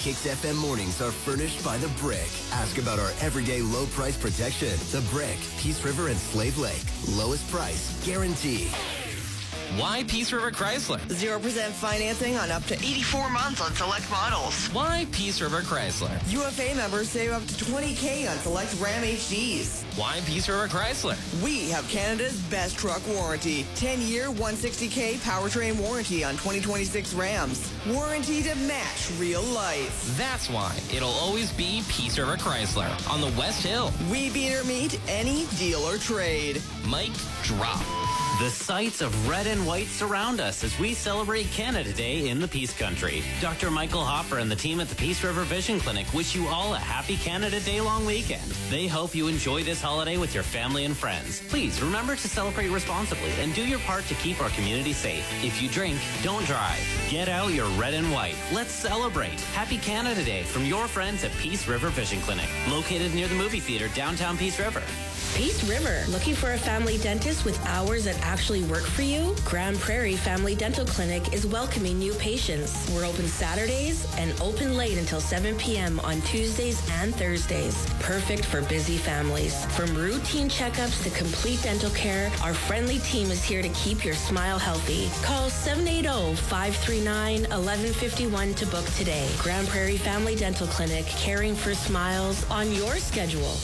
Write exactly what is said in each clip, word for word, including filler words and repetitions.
Kicks F M mornings are furnished by The Brick. Ask about our everyday low price protection. The Brick, Peace River and Slave Lake. Lowest price, guarantee. Why Peace River Chrysler? zero percent financing on up to eighty-four months on select models. Why Peace River Chrysler? U F A members save up to twenty thousand on select Ram H Ds. Why Peace River Chrysler? We have Canada's best truck warranty. ten-year, one hundred sixty thousand powertrain warranty on twenty twenty-six Rams. Warranty to match real life. That's why it'll always be Peace River Chrysler on the West Hill. We beat or meet any deal or trade. Mic drop. The sights of red and white surround us as we celebrate Canada Day in the Peace Country. Doctor Michael Hopper and the team at the Peace River Vision Clinic wish you all a happy Canada Day long weekend. They hope you enjoy this holiday with your family and friends. Please remember to celebrate responsibly and do your part to keep our community safe. If you drink, don't drive. Get out your red and white. Let's celebrate. Happy Canada Day from your friends at Peace River Vision Clinic, located near the movie theater downtown Peace River. Peace River. Looking for a family dentist with hours that actually work for you? Grand Prairie Family Dental Clinic is welcoming new patients. We're open Saturdays and open late until seven p.m. on Tuesdays and Thursdays. Perfect for busy families. From routine checkups to complete dental care, our friendly team is here to keep your smile healthy. Call seven eight zero, five three nine, one one five one to book today. Grand Prairie Family Dental Clinic, caring for smiles on your schedule.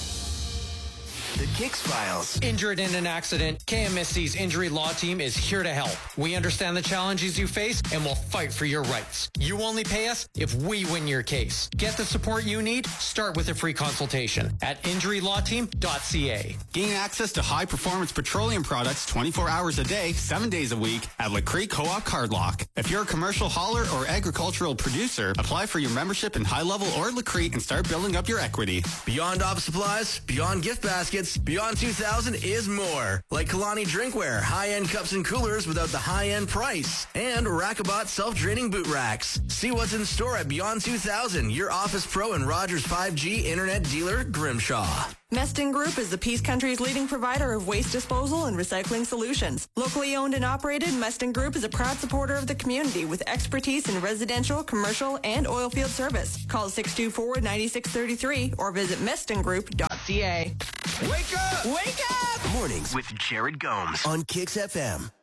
The Kicks Files. Injured in an accident, K M S C's injury law team is here to help. We understand the challenges you face and will fight for your rights. You only pay us if we win your case. Get the support you need. Start with a free consultation at injury law team dot c a. Gain access to high-performance petroleum products twenty-four hours a day, seven days a week at Lacree Co-op Cardlock. If you're a commercial hauler or agricultural producer, apply for your membership in High Level or Lacree and start building up your equity. Beyond office supplies, beyond gift baskets, Beyond two thousand is more. Like Kalani Drinkware, high-end cups and coolers without the high-end price. And Rackabot self-draining boot racks. See what's in store at Beyond two thousand, your Office Pro and Rogers five G internet dealer, Grimshaw. Meston Group is the Peace Country's leading provider of waste disposal and recycling solutions. Locally owned and operated, Meston Group is a proud supporter of the community with expertise in residential, commercial, and oil field service. Call six two four, nine six three three or visit meston group dot c a. Wake up! Wake up! Mornings with Jared Gomes on Kicks F M.